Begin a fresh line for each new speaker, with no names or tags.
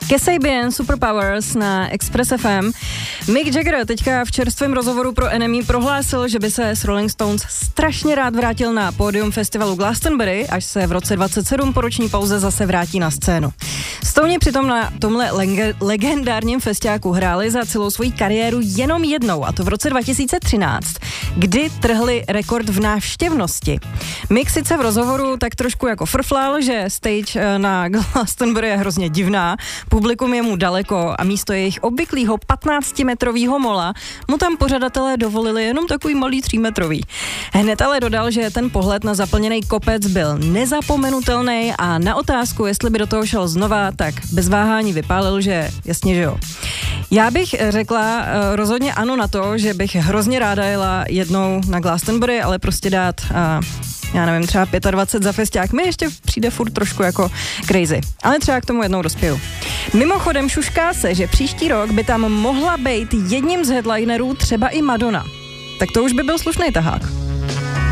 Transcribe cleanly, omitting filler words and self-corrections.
Kasabian Superpowers na Express FM. Mick Jagger teďka v čerstvém rozhovoru pro NME prohlásil, že by se s Rolling Stones strašně rád vrátil na pódium festivalu Glastonbury, až se v roce 27 po roční pauze zase vrátí na scénu. Stouni přitom na tomhle legendárním festiáku hráli za celou svoji kariéru jenom jednou, a to v roce 2013, kdy trhli rekord v návštěvnosti. Mick sice v rozhovoru tak trošku jako frflal, že stage na Glastonbury je hrozně divná, publikum je mu daleko a místo jejich obvyklého 15-metrového mola mu tam pořadatelé dovolili jenom takový malý 3metrový. Hned ale dodal, že ten pohled na zaplněný kopec byl nezapomenutelný a na otázku, jestli by do toho šel znova, tak bez váhání vypálil, že jasně, že jo. Já bych řekla rozhodně ano na to, že bych hrozně ráda jela jednou na Glastonbury, ale prostě dát já nevím, třeba 25 za festiák mi ještě přijde furt trošku jako crazy. Ale třeba k tomu jednou dospěju. Mimochodem šušká se, že příští rok by tam mohla být jedním z headlinerů třeba i Madonna. Tak to už by byl slušný tahák.